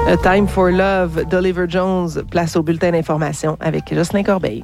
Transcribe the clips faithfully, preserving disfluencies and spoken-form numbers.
A Time for Love d'Oliver Jones, place au bulletin d'information avec Jocelyn Corbeil.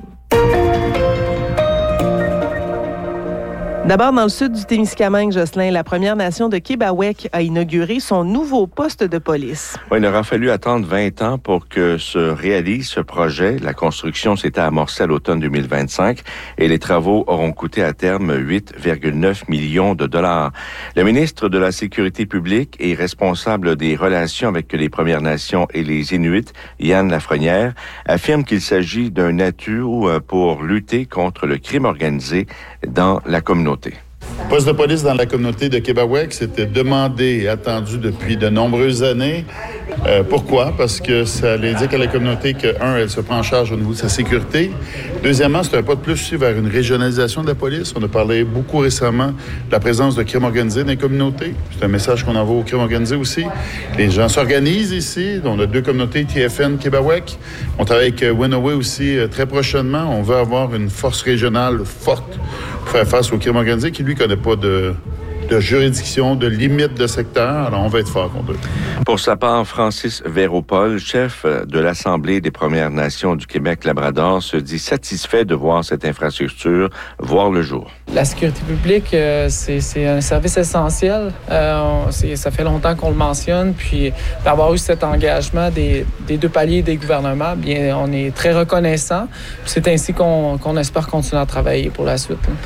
D'abord, dans le sud du Témiscamingue, Jocelyn, la Première Nation de Québec a inauguré son nouveau poste de police. Oui, il aura fallu attendre vingt ans pour que se réalise ce projet. La construction s'était amorcée à l'automne deux mille vingt-cinq et les travaux auront coûté à terme huit virgule neuf millions de dollars. Le ministre de la Sécurité publique et responsable des relations avec les Premières Nations et les Inuits, Yann Lafrenière, affirme qu'il s'agit d'un atout pour lutter contre le crime organisé dans la communauté. Le poste de police dans la communauté de Québec, c'était demandé et attendu depuis de nombreuses années. Euh, pourquoi? Parce que ça indique à la communauté que, un, elle se prend en charge au niveau de sa sécurité. Deuxièmement, c'est un pas de plus aussi vers une régionalisation de la police. On a parlé beaucoup récemment de la présence de crime organisé dans les communautés. C'est un message qu'on envoie au crime organisé aussi. Les gens s'organisent ici. On a deux communautés, T F N, Québec. On travaille avec Winaway aussi euh, très prochainement. On veut avoir une force régionale forte pour faire face au crime organisé qui, lui, connaît pas de... de juridiction, de limite de secteur. Alors, on va être fort contre eux. Pour sa part, Francis Véropol, chef de l'Assemblée des Premières Nations du Québec-Labrador, se dit satisfait de voir cette infrastructure voir le jour. La sécurité publique, euh, c'est, c'est un service essentiel. Euh, c'est, ça fait longtemps qu'on le mentionne. Puis, d'avoir eu cet engagement des, des deux paliers des gouvernements, bien, on est très reconnaissant. Puis c'est ainsi qu'on, qu'on espère continuer à travailler pour la suite. Hein.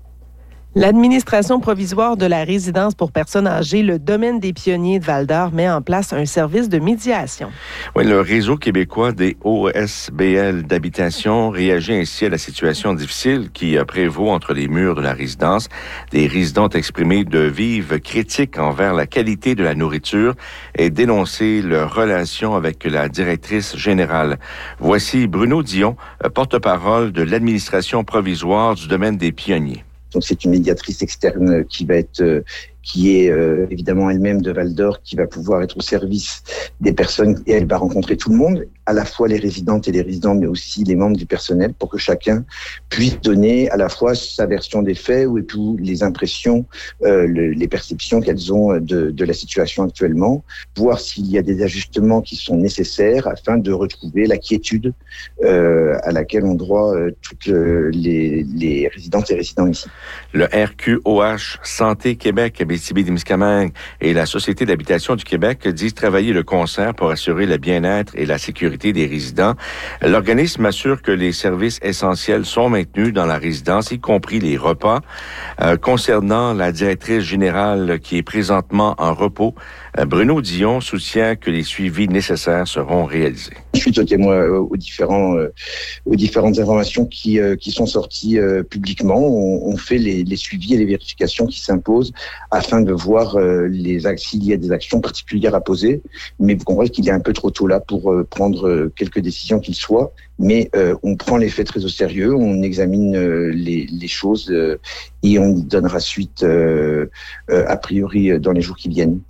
L'administration provisoire de la résidence pour personnes âgées, le domaine des pionniers de Val-d'Or, met en place un service de médiation. Oui, le réseau québécois des O S B L d'habitation réagit ainsi à la situation difficile qui prévaut entre les murs de la résidence. Des résidents ont exprimé de vives critiques envers la qualité de la nourriture et dénoncé leur relation avec la directrice générale. Voici Bruno Dion, porte-parole de l'administration provisoire du domaine des pionniers. Donc c'est une médiatrice externe qui va être, euh, qui est euh, évidemment elle-même de Val-d'Or, qui va pouvoir être au service des personnes et elle va rencontrer tout le monde, à la fois les résidentes et les résidents, mais aussi les membres du personnel, pour que chacun puisse donner à la fois sa version des faits ou et puis les impressions, euh, le, les perceptions qu'elles ont de, de la situation actuellement, voir s'il y a des ajustements qui sont nécessaires afin de retrouver la quiétude euh, à laquelle ont droit euh, toutes le, les, les résidentes et résidents ici. Le R Q O H Santé Québec, Abitibi-Témiscamingue et la Société d'habitation du Québec disent travailler le concert pour assurer le bien-être et la sécurité des résidents. L'organisme assure que les services essentiels sont maintenus dans la résidence, y compris les repas. Euh, concernant la directrice générale qui est présentement en repos, euh, Bruno Dion soutient que les suivis nécessaires seront réalisés. Suite aux témoins, aux différents, euh, aux différentes informations qui euh, qui sont sorties euh, publiquement, on, on fait les, les suivis et les vérifications qui s'imposent afin de voir euh, les s'il y a des actions particulières à poser. Mais vous comprenez qu'il est un peu trop tôt là pour euh, prendre euh, quelques décisions qu'il soit. Mais euh, on prend les faits très au sérieux, on examine euh, les, les choses euh, et on donnera suite euh, euh, a priori dans les jours qui viennent.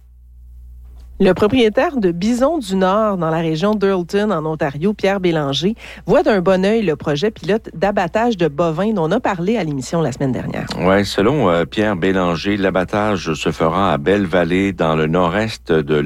Le propriétaire de Bison du Nord dans la région d'Earlton, en Ontario, Pierre Bélanger, voit d'un bon œil le projet pilote d'abattage de bovins dont on a parlé à l'émission la semaine dernière. Oui, selon euh, Pierre Bélanger, l'abattage se fera à Belle-Vallée, dans le nord-est de